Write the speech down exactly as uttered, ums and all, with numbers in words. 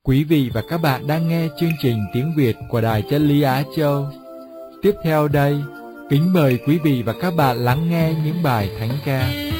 Quý vị và các bạn đang nghe chương trình tiếng Việt của Đài Chân Lý Á Châu. Tiếp theo đây, kính mời quý vị và các bạn lắng nghe những bài thánh ca